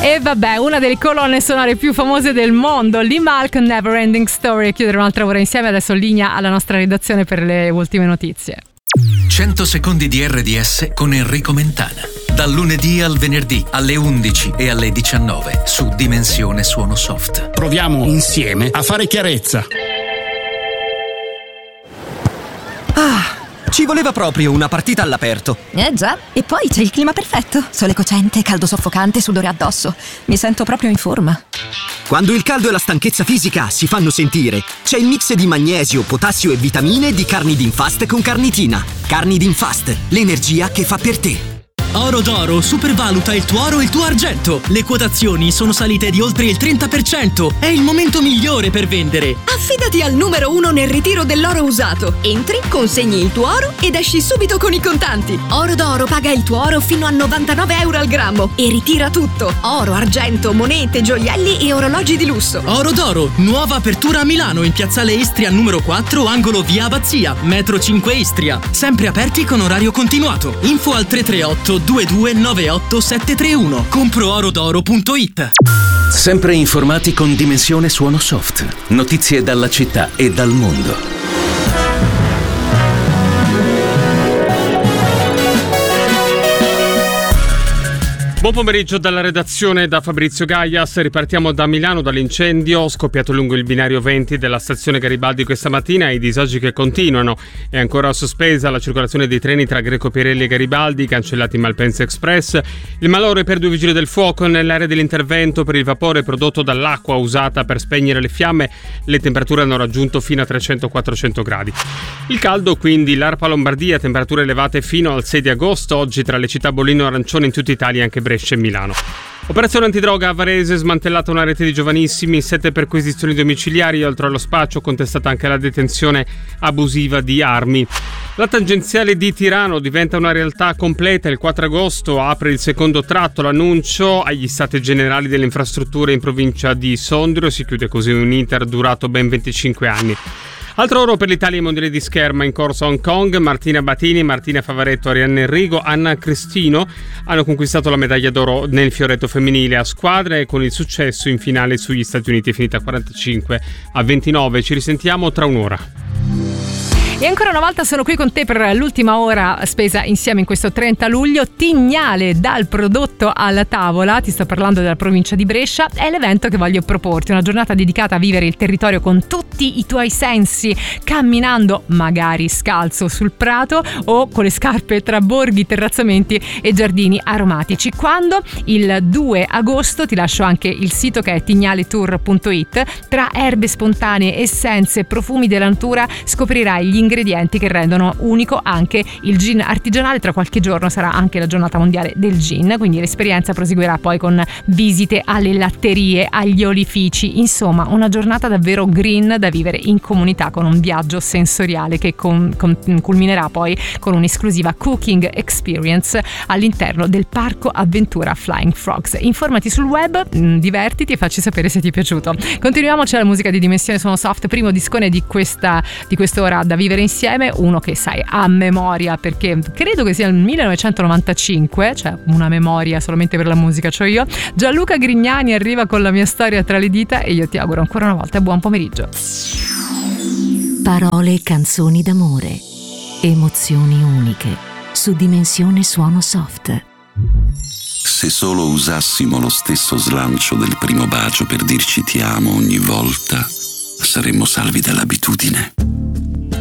E vabbè, una delle colonne sonore più famose del mondo, Lee Malk, Never Ending Story. Chiudere un'altra ora insieme, adesso linea alla nostra redazione per le ultime notizie. 100 secondi di RDS con Enrico Mentana. Dal lunedì al venerdì alle 11 e alle 19 su Dimensione Suono Soft. Proviamo insieme a fare chiarezza. Ci voleva proprio una partita all'aperto. Già, e poi c'è il clima perfetto. Sole cocente, caldo soffocante, sudore addosso. Mi sento proprio in forma. Quando il caldo e la stanchezza fisica si fanno sentire, c'è il mix di magnesio, potassio e vitamine di Carnidin-Fast con carnitina. Carnidin-Fast, l'energia che fa per te. Oro d'Oro supervaluta il tuo oro e il tuo argento. Le quotazioni sono salite di oltre il 30%. È il momento migliore per vendere. Affidati al numero 1 nel ritiro dell'oro usato. Entri, consegni il tuo oro ed esci subito con i contanti. Oro d'Oro paga il tuo oro fino a 99 euro al grammo e ritira tutto. Oro, argento, monete, gioielli e orologi di lusso. Oro d'Oro, nuova apertura a Milano in piazzale Istria numero 4, angolo via Abbazia, metro 5 Istria. Sempre aperti con orario continuato. Info al 338 2298 731. Comproorodoro.it. Sempre informati con Dimensione Suono Soft. Notizie dalla città e dal mondo. Buon pomeriggio dalla redazione da Fabrizio Gaias. Ripartiamo da Milano dall'incendio scoppiato lungo il binario 20 della stazione Garibaldi questa mattina e i disagi che continuano. È ancora sospesa la circolazione dei treni tra Greco Pirelli e Garibaldi, cancellati Malpensa Express. Il malore per 2 vigili del fuoco nell'area dell'intervento per il vapore prodotto dall'acqua usata per spegnere le fiamme. Le temperature hanno raggiunto fino a 300-400 gradi. Il caldo quindi, l'ARPA Lombardia, temperature elevate fino al 6 di agosto, oggi tra le città bollino e arancione in tutta Italia, anche Brescia e Milano. Operazione antidroga a Varese, smantellata una rete di giovanissimi, 7 perquisizioni domiciliari, oltre allo spaccio contestata anche la detenzione abusiva di armi. La tangenziale di Tirano diventa una realtà completa, il 4 agosto apre il secondo tratto, l'annuncio agli stati generali delle infrastrutture in provincia di Sondrio, si chiude così un iter durato ben 25 anni. Altro oro per l'Italia ai mondiali di scherma in corso a Hong Kong. Martina Batini, Martina Favaretto, Arianna Enrico, Anna Cristino hanno conquistato la medaglia d'oro nel fioretto femminile a squadre con il successo in finale sugli Stati Uniti, finita 45-29. Ci risentiamo tra un'ora. E ancora una volta sono qui con te per l'ultima ora spesa insieme in questo 30 luglio. Tignale dal prodotto alla tavola, ti sto parlando della provincia di Brescia, è l'evento che voglio proporti, una giornata dedicata a vivere il territorio con tutti i tuoi sensi, camminando magari scalzo sul prato o con le scarpe tra borghi, terrazzamenti e giardini aromatici. Quando? Il 2 agosto, ti lascio anche il sito che è tignaletour.it. Tra erbe spontanee, essenze, profumi della natura scoprirai gli ingredienti che rendono unico anche il gin artigianale. Tra qualche giorno sarà anche la giornata mondiale del gin, quindi l'esperienza proseguirà poi con visite alle latterie, agli olifici, insomma una giornata davvero green da vivere in comunità, con un viaggio sensoriale che culminerà poi con un'esclusiva cooking experience all'interno del parco avventura Flying Frogs. Informati sul web, divertiti e facci sapere se ti è piaciuto. Continuiamo, c'è la musica di Dimensione Suono Soft, primo discone di quest'ora da vivere insieme, uno che sai a memoria perché credo che sia il 1995, cioè una memoria solamente per la musica c'ho io. Gianluca Grignani arriva con La mia storia tra le dita e io ti auguro ancora una volta buon pomeriggio. Parole e canzoni d'amore, emozioni uniche su Dimensione Suono Soft. Se solo usassimo lo stesso slancio del primo bacio per dirci ti amo ogni volta, saremmo salvi dall'abitudine.